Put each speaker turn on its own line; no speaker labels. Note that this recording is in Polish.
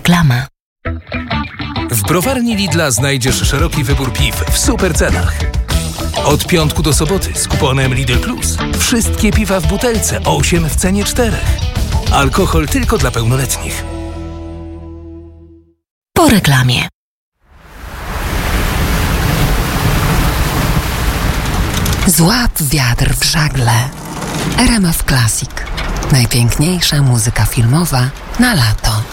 Reklama.
W browarni Lidla znajdziesz szeroki wybór piw w super cenach. Od piątku do soboty z kuponem Lidl Plus. Wszystkie piwa w butelce 8 w cenie 4. Alkohol tylko dla pełnoletnich.
Po reklamie.
Złap wiatr w żagle. RMF Classic. Najpiękniejsza muzyka filmowa na lato.